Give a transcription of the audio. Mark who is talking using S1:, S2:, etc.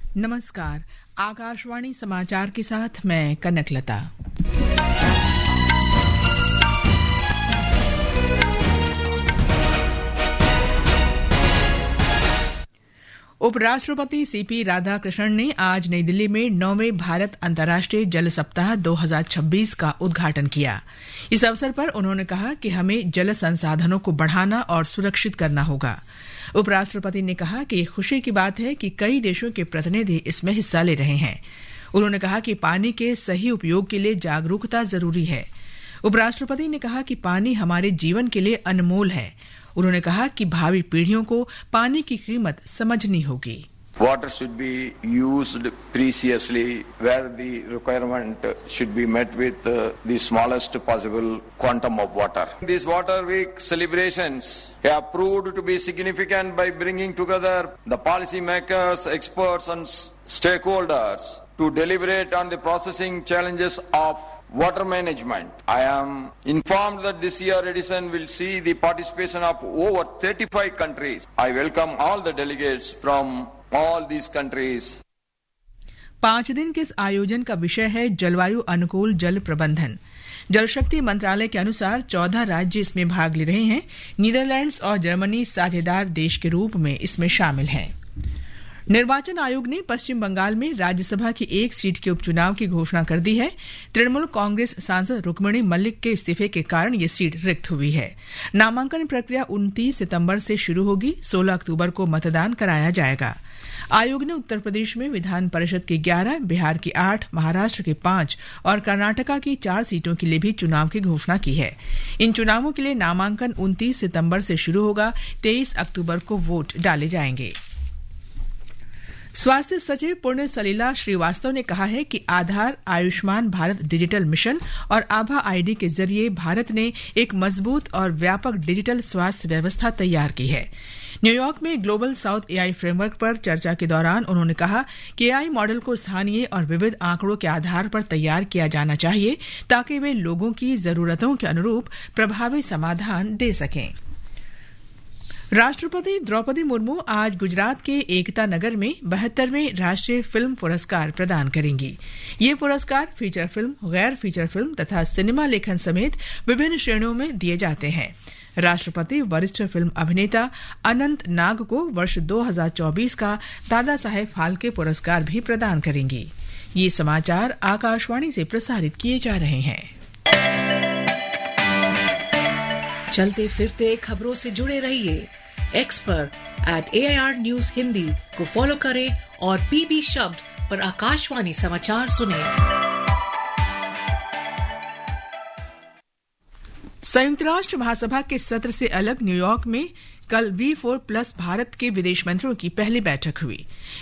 S1: नमस्कार, आकाशवाणी समाचार के साथ मैं कनकलता। उपराष्ट्रपति सीपी राधाकृष्णन ने आज नई दिल्ली में 9वें भारत अंतर्राष्ट्रीय जल सप्ताह 2026 का उद्घाटन किया। इस अवसर पर उन्होंने कहा कि हमें जल संसाधनों को बढ़ाना और सुरक्षित करना होगा। उपराष्ट्रपति ने कहा कि खुशी की बात है कि कई देशों के प्रतिनिधि इसमें हिस्सा ले रहे हैं। उन्होंने कहा कि पानी के सही उपयोग के लिए जागरूकता जरूरी है। उपराष्ट्रपति ने कहा कि पानी हमारे जीवन के लिए अनमोल है। उन्होंने कहा कि भावी पीढ़ियों को पानी की कीमत समझनी होगी।
S2: Water should be used preciously where the requirement should be met with the smallest possible quantum of water. These Water Week celebrations have proved to be significant by bringing together the policy makers, experts and stakeholders to deliberate on the processing challenges of water management. I am informed that this year's edition will see the participation of over 35 countries. I welcome all the delegates from all these countries.
S1: 5 दिन के इस आयोजन का विषय है जलवायु अनुकूल जल प्रबंधन। जल शक्ति मंत्रालय के अनुसार 14 राज्य इसमें भाग ले रहे हैं। नीदरलैंड्स और जर्मनी साझेदार देश के रूप में इसमें शामिल हैं। निर्वाचन आयोग ने पश्चिम बंगाल में राज्यसभा की एक सीट के उपचुनाव की घोषणा कर दी है। तृणमूल कांग्रेस सांसद रुक्मिणी मल्लिक के इस्तीफे के कारण ये सीट रिक्त हुई है। नामांकन प्रक्रिया 29 सितंबर से शुरू होगी। 16 अक्टूबर को मतदान कराया जाएगा। आयोग ने उत्तर प्रदेश में विधान परिषद की 11, बिहार की 8, महाराष्ट्र की 5 और कर्नाटका की 4 सीटों के लिए भी चुनाव की घोषणा की है। इन चुनावों के लिए नामांकन 29 सितंबर से शुरू होगा। 23 अक्टूबर को वोट डाले जाएंगे। स्वास्थ्य सचिव पुण्य सलिला श्रीवास्तव ने कहा है कि आधार, आयुष्मान भारत डिजिटल मिशन और आभा आईडी के जरिए भारत ने एक मजबूत और व्यापक डिजिटल स्वास्थ्य व्यवस्था तैयार की है। न्यूयॉर्क में ग्लोबल साउथ एआई फ्रेमवर्क पर चर्चा के दौरान उन्होंने कहा कि एआई मॉडल को स्थानीय और विविध आंकड़ों के आधार पर तैयार किया जाना चाहिए ताकि वे लोगों की जरूरतों के अनुरूप प्रभावी समाधान दे सकें। राष्ट्रपति द्रौपदी मुर्मू आज गुजरात के एकता नगर में 72वें राष्ट्रीय फिल्म पुरस्कार प्रदान करेंगी। ये पुरस्कार फीचर फिल्म, गैर फीचर फिल्म तथा सिनेमा लेखन समेत विभिन्न श्रेणियों में दिए जाते हैं। राष्ट्रपति वरिष्ठ फिल्म अभिनेता अनंत नाग को वर्ष 2024 का दादा साहेब फाल्के पुरस्कार भी प्रदान करेंगी। ये समाचार आकाशवाणी से प्रसारित किए जा रहे हैं।
S3: चलते फिरते खबरों से जुड़े रहिए। एक्स पर @AIR News हिंदी को फॉलो करें और PB शब्द पर आकाशवाणी समाचार सुनें।
S1: संयुक्त राष्ट्र महासभा के सत्र से अलग न्यूयॉर्क में कल V4+ भारत के विदेश मंत्रियों की पहली बैठक हुई।